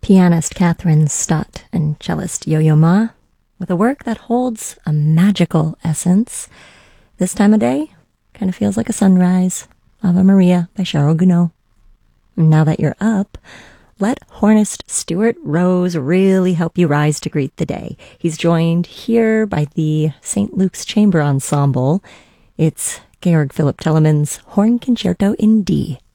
Pianist Catherine Stott and cellist Yo-Yo Ma with a work that holds a magical essence. This time of day kind of feels like a sunrise. Ave Maria by Cheryl Gounod. Now that you're up, let hornist Stuart Rose really help you rise to greet the day. He's joined here by the St. Luke's Chamber Ensemble. It's Georg Philipp Telemann's Horn Concerto in D.